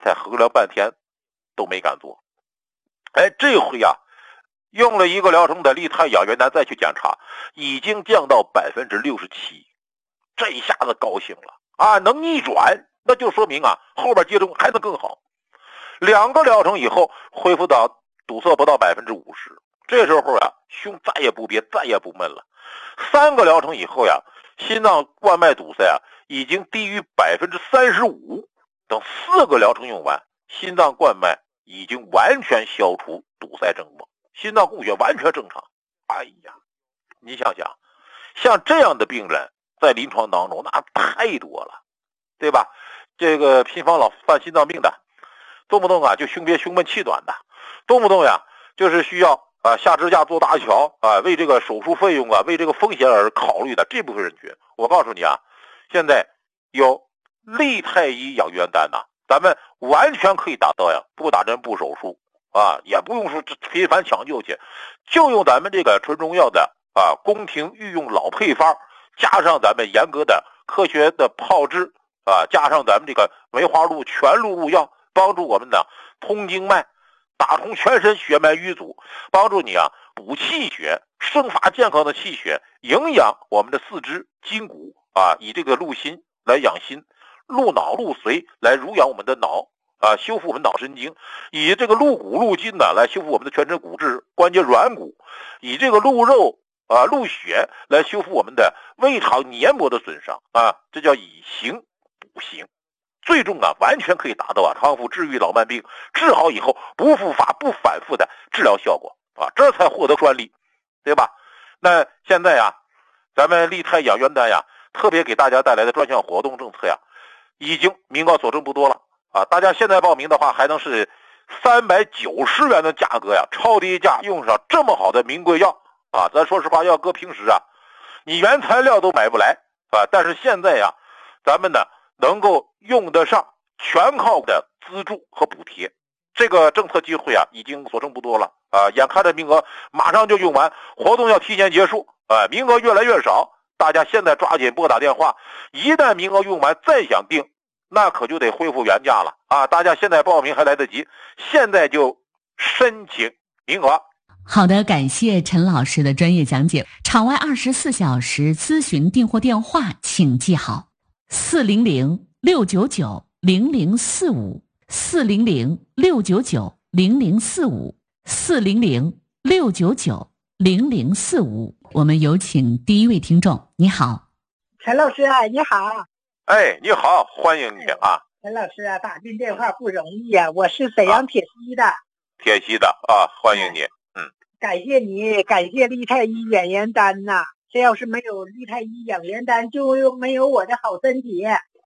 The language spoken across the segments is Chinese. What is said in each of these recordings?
才衡量半天都没敢做。这回啊，用了1个疗程的利泰养元丹再去检查，已经降到67%，这一下子高兴了啊！能逆转，那就说明啊，后边接种还能更好。2个疗程以后，恢复到堵塞不到50%，这时候啊，胸再也不憋，再也不闷了。3个疗程以后呀，心脏冠脉堵塞啊，已经低于35%。等4个疗程用完，心脏冠脉已经完全消除堵塞症状，心脏供血完全正常。哎呀，你想想，像这样的病人在临床当中那太多了，对吧？这个频繁老犯心脏病的，动不动啊就胸憋胸闷气短的，动不动呀就是需要下支架做搭桥啊，为这个手术费用啊，为这个风险而考虑的这部分人群，我告诉你啊，现在有利泰医养元丹呐，咱们完全可以达到呀，不打针不手术啊，也不用说频繁抢救去，就用咱们这个纯中药的宫廷御用老配方，加上咱们严格的科学的炮制啊，加上咱们这个梅花鹿全鹿入药，帮助我们呢通经脉，打通全身血脉瘀阻，帮助你啊补气血，生发健康的气血，营养我们的四肢筋骨啊，以这个鹿心来养心，鹿脑鹿髓来濡养我们的脑啊，修复我们脑神经，以这个鹿骨鹿筋呢来修复我们的全身骨质关节软骨，以这个鹿肉鹿血来修复我们的胃肠黏膜的损伤啊，这叫以形补形，最终啊完全可以达到康复治愈老慢病，治好以后不复发不反复的治疗效果啊，这才获得专利，对吧？那现在呀，咱们利泰养元丹呀，特别给大家带来的专项活动政策呀，已经名额所剩不多了啊！大家现在报名的话，还能是390元的价格呀，超低价用上这么好的名贵药啊！咱说实话，要搁平时啊，你原材料都买不来啊，但是现在呀，咱们呢能够用得上，全靠的资助和补贴。这个政策机会啊，已经所剩不多了啊！眼看着名额马上就用完，活动要提前结束啊，名额越来越少，大家现在抓紧拨打电话，一旦名额用完再想订，那可就得恢复原价了啊！大家现在报名还来得及，现在就申请名额。 好的，感谢陈老师的专业讲解。场外24小时咨询订货电话请记好，400-699-0045，400-699-0045，400-699-0045。我们有请第一位听众。你好， 陈老师啊，你好。 你好，欢迎你啊。 陈老师啊，打进电话不容易啊，我是沈阳铁西的。 铁西的啊，欢迎你。 感谢你，感谢利泰医养元丹呐。这要是没有利泰医养元丹，就没有我的好身体。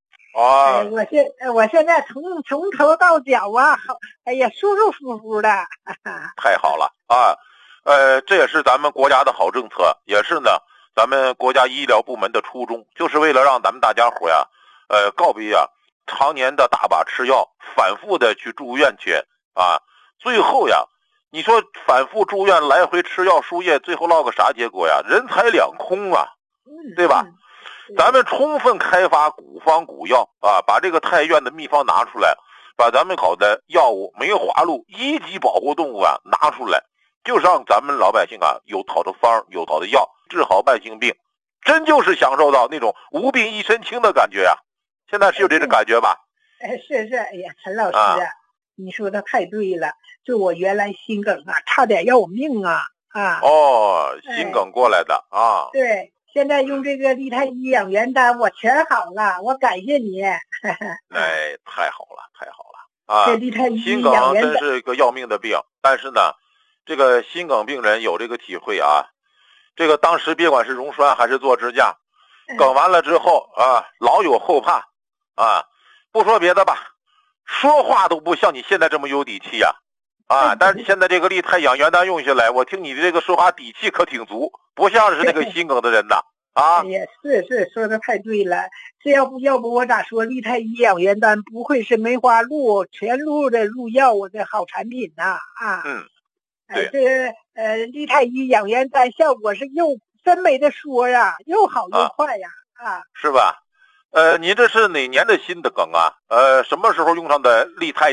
我现在从头到脚啊，好，哎呀，舒舒服服的。 太好了啊！这也是咱们国家的好政策，也是呢咱们国家医疗部门的初衷，就是为了让咱们大家伙呀，告别常年的大把吃药，反复的去住院去啊，最后呀，你说反复住院来回吃药输液，最后落个啥结果呀？人财两空啊，对吧？咱们充分开发古方古药啊，把这个太院的秘方拿出来，把咱们好的药物梅花鹿一级保护动物拿出来，就让咱们老百姓有好的方，有好的药，治好慢性病，真就是享受到那种无病一身轻的感觉呀！现在是有这种感觉吧？ 是，哎呀，陈老师你说的太对了，就我原来心梗差点要我命啊！ 心梗过来的啊。 对，现在用这个利泰医养元丹，我全好了，我感谢你。 太好了，太好了啊！ 这利泰医心养元丹梗真是个要命的病，但是呢，这个心梗病人有这个体会啊。这个当时别管是溶栓还是做支架，梗完了之后老有后怕啊。不说别的吧，说话都不像你现在这么有底气但是你现在这个利泰养元丹用下来，我听你的这个说话底气可挺足，不像是那个心梗的人呐哎呀，是说的太对了，这要不我咋说利泰医养元丹不愧是梅花鹿全鹿的入药的好产品呐对， 这个利泰医养元丹效果是又真没得说呀，又好又快呀是吧？ 你这是哪年的新的梗啊？什么时候用上的利泰